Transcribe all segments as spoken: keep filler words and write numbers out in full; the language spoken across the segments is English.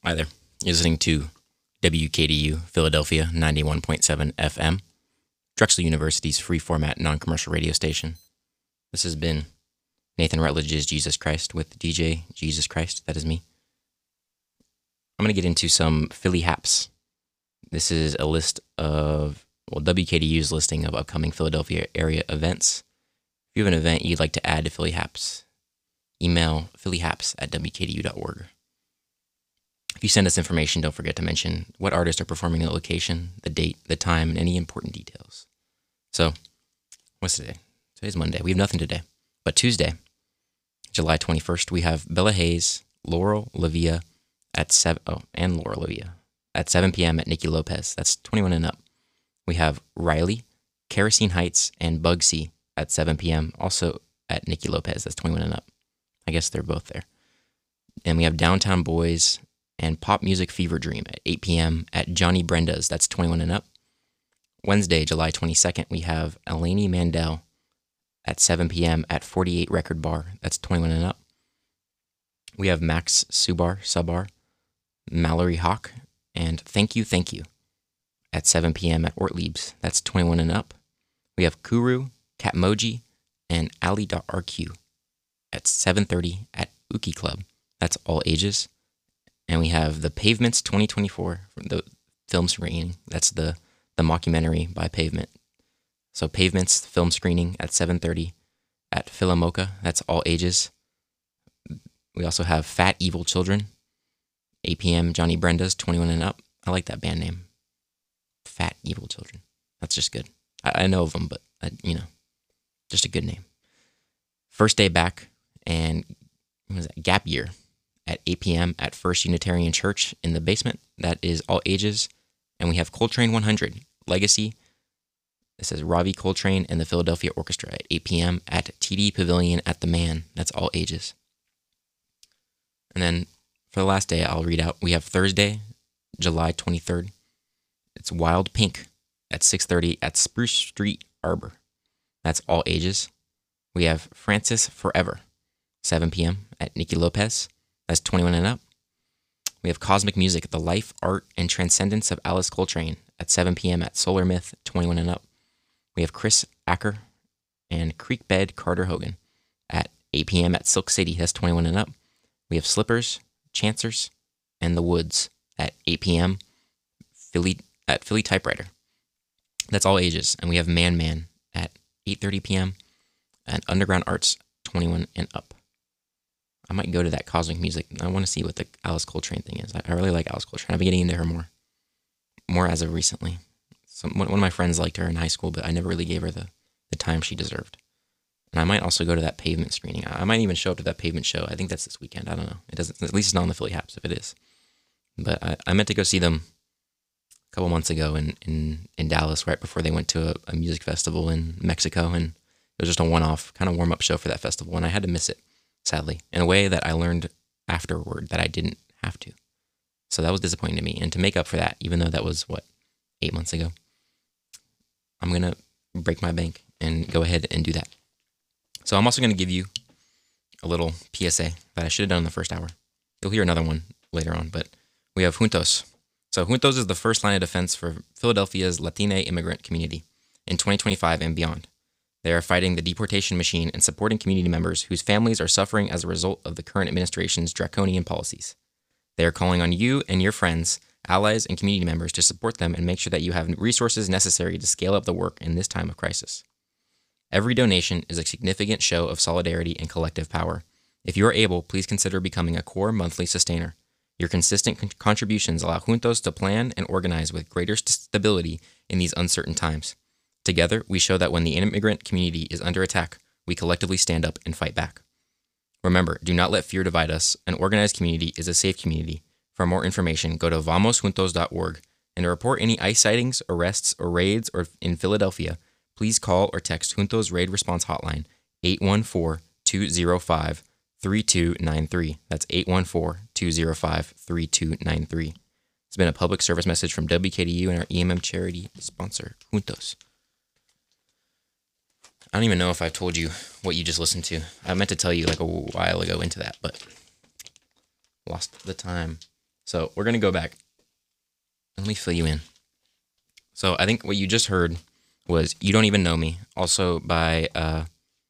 Hi there. You're listening to W K D U Philadelphia ninety-one point seven F M, Drexel University's free format non-commercial radio station. This has been Nathan Rutledge's Jesus Christ with D J Jesus Christ. That is me. I'm going to get into some Philly haps. This is a list of, well, W K D U's listing of upcoming Philadelphia area events. If you have an event you'd like to add to Philly haps, email phillyhaps at w k d u dot org. If you send us information, don't forget to mention what artists are performing, the location, the date, the time, and any important details. So, what's today? Today's Monday. We have nothing today. But Tuesday, July twenty-first, we have Bella Hayes, Laurel Lavia at seven, oh, and Laurel Lavia at seven p.m. at Nicky Lopez. That's twenty-one and up. We have Riley, Kerosene Heights, and Bugsy at seven p.m. also at Nicky Lopez. That's twenty-one and up. I guess they're both there. And we have Downtown Boys and Pop Music Fever Dream at eight p.m. at Johnny Brenda's. That's twenty-one and up. Wednesday, July twenty-second, we have Eleni Mandel at seven p.m. at forty-eight Record Bar. That's twenty-one and up. We have Max Subar, Subar, Mallory Hawk, and Thank You, Thank You at seven p.m. at Ortlieb's. That's twenty-one and up. We have Kuru, Catmoji, and Ali.rq at seven thirty at Uki Club. That's all ages. And we have The Pavements twenty twenty-four, from the film screening. That's the, the mockumentary by Pavement. So Pavements film screening at seven thirty at Philomoka. That's all ages. We also have Fat Evil Children, eight p.m. Johnny Brenda's, twenty-one and up. I like that band name. Fat Evil Children. That's just good. I, I know of them, but, I, you know, just a good name. First Day Back and what was that? Gap Year at eight p.m. at First Unitarian Church in the basement. That is all ages. And we have Coltrane one hundred, Legacy. This says Ravi Coltrane and the Philadelphia Orchestra at eight p.m. at T D Pavilion at the Man. That's all ages. And then for the last day, I'll read out, we have Thursday, July twenty-third. It's Wild Pink at six thirty at Spruce Street Arbor. That's all ages. We have Francis Forever, seven p.m. at Nicky Lopez. That's twenty-one and up. We have Cosmic Music, The Life, Art, and Transcendence of Alice Coltrane at seven p.m. at Solar Myth, twenty-one and up. We have Chris Acker and Creekbed Carter Hogan at eight p.m. at Silk City. That's twenty-one and up. We have Slippers, Chancers, and The Woods at eight p.m. Philly at Philly Typewriter. That's all ages. And we have Man Man at eight thirty p.m. and Underground Arts, twenty-one and up. I might go to that Cosmic Music. I want to see what the Alice Coltrane thing is. I, I really like Alice Coltrane. I've been getting into her more, more as of recently. Some, one, one of my friends liked her in high school, but I never really gave her the, the time she deserved. And I might also go to that Pavement screening. I, I might even show up to that Pavement show. I think that's this weekend. I don't know. It doesn't. At least it's not on the Philly Haps if it is. But I, I meant to go see them a couple months ago in, in, in Dallas, right before they went to a, a music festival in Mexico, and it was just a one-off kind of warm-up show for that festival, and I had to miss it, sadly, in a way that I learned afterward that I didn't have to. So that was disappointing to me. And to make up for that, even though that was, what, eight months ago, I'm going to break my bank and go ahead and do that. So I'm also going to give you a little P S A that I should have done in the first hour. You'll hear another one later on, but we have Juntos. So Juntos is the first line of defense for Philadelphia's Latina immigrant community in twenty twenty-five and beyond. They are fighting the deportation machine and supporting community members whose families are suffering as a result of the current administration's draconian policies. They are calling on you and your friends, allies, and community members to support them and make sure that you have resources necessary to scale up the work in this time of crisis. Every donation is a significant show of solidarity and collective power. If you are able, please consider becoming a core monthly sustainer. Your consistent con- contributions allow Juntos to plan and organize with greater st- stability in these uncertain times. Together, we show that when the immigrant community is under attack, we collectively stand up and fight back. Remember, do not let fear divide us. An organized community is a safe community. For more information, go to vamos juntos dot org. And to report any ICE sightings, arrests, or raids or in Philadelphia, please call or text Juntos Raid Response Hotline, eight one four, two zero five, three two nine three. That's eight one four, two zero five, three two nine three. It's been a public service message from W K D U and our E M M charity sponsor, Juntos. I don't even know if I've told you what you just listened to. I meant to tell you like a while ago into that, but lost the time. So we're gonna go back. Let me fill you in. So I think what you just heard was "You Don't Even Know Me," also by uh,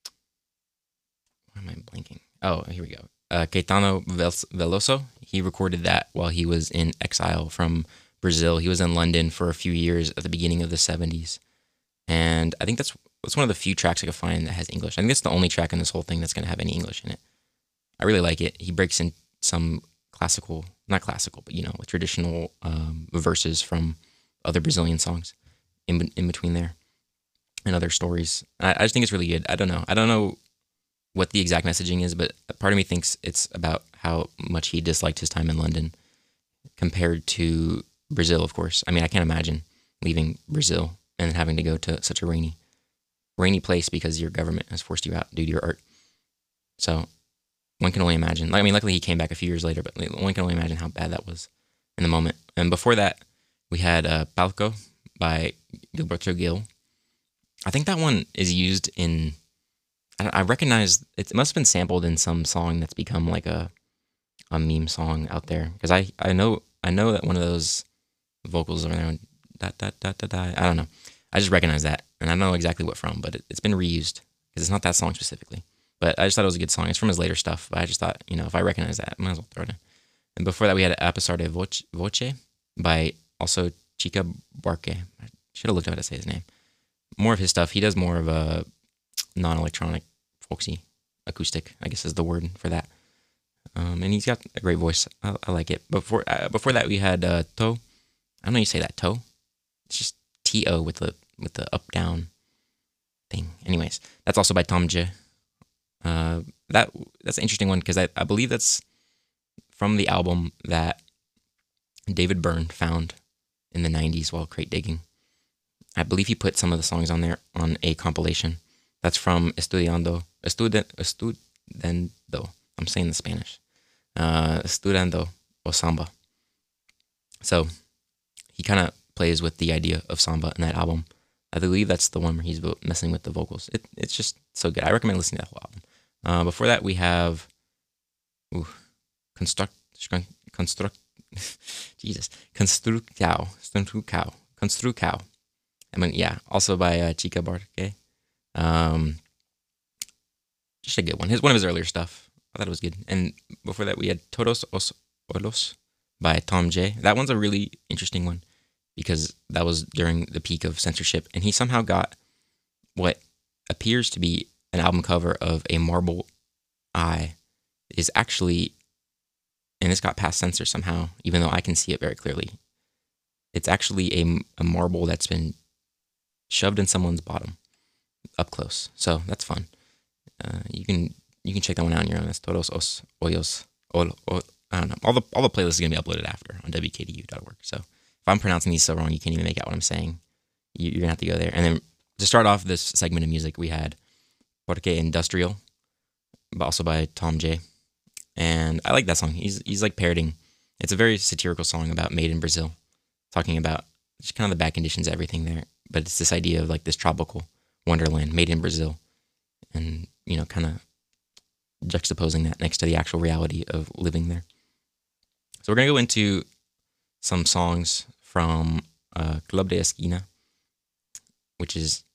why am I blanking? Oh, here we go. Uh, Caetano Veloso. He recorded that while he was in exile from Brazil. He was in London for a few years at the beginning of the seventies, and I think that's that's one of the few tracks I could find that has English. I think that's the only track in this whole thing that's going to have any English in it. I really like it. He breaks in some classical, not classical, but you know, traditional um, verses from other Brazilian songs in in between there, and other stories. I, I just think it's really good. I don't know. I don't know what the exact messaging is, but part of me thinks it's about how much he disliked his time in London compared to Brazil, of course. I mean, I can't imagine leaving Brazil and having to go to such a rainy, rainy place because your government has forced you out due to your art. So one can only imagine. I mean, luckily he came back a few years later, but one can only imagine how bad that was in the moment. And before that, we had uh, Palco by Gilberto Gil. I think that one is used in... I recognize it must have been sampled in some song that's become like a a meme song out there, because I, I know I know that one of those vocals are there. Da, da, da, da, da. I don't know. I just recognize that, and I don't know exactly what from, but it, it's been reused because it's not that song specifically. But I just thought it was a good song. It's from his later stuff, but I just thought, you know, if I recognize that, I might as well throw it in. And before that, we had A Pesar de Voce, Voce by also Chica Buarque. I should have looked up how to say his name. More of his stuff. He does more of a non-electronic, folksy, acoustic, I guess is the word for that. Um, and he's got a great voice. I, I like it. Before uh, before that, we had uh, Toe. I don't know how you say that, Toe. It's just T O with the with the up down thing. Anyways, that's also by Tom J. Uh, that that's an interesting one because I, I believe that's from the album that David Byrne found in the nineties while crate digging. I believe he put some of the songs on there on a compilation. That's from Estudiando, Estuden, Estudando. I'm saying the Spanish. Uh, Estudiando o Samba. So he kind of plays with the idea of samba in that album. I believe that's the one where he's messing with the vocals. It, it's just so good. I recommend listening to that whole album. Uh, before that, we have ooh, Construct, Construct, Jesus, Construcao, Construcao, Construcao. I mean, yeah, also by uh, Chica Buarque. Um, just a good one. His one of his earlier stuff. I thought it was good. And before that, we had Todos os Olos by Tom J. That one's a really interesting one because that was during the peak of censorship, and he somehow got what appears to be an album cover of a marble eye is actually, and it's got past censor somehow, even though I can see it very clearly. It's actually a, a marble that's been shoved in someone's bottom up close. So that's fun. Uh, you can you can check that one out on your own. That's Todos os Hoyos. Ol, ol, I don't know. All the all the playlists are gonna be uploaded after on W K D U dot org. So if I'm pronouncing these so wrong, you can't even make out what I'm saying. You, you're gonna have to go there. And then to start off this segment of music, we had Porque Industrial, but also by Tom J. And I like that song. He's he's like parroting. It's a very satirical song about made in Brazil, talking about just kind of the bad conditions, everything there. But it's this idea of like this tropical wonderland made in Brazil, and you know, kind of juxtaposing that next to the actual reality of living there. So we're gonna go into some songs from uh, Club de Esquina, which is